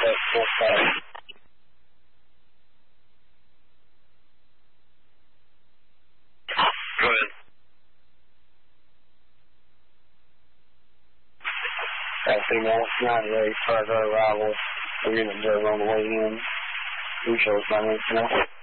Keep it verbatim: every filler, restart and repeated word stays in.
that full fast. Go ahead. That female, ninety-eight, further arrival. We're going to observe on the way in. We show us my name, you know.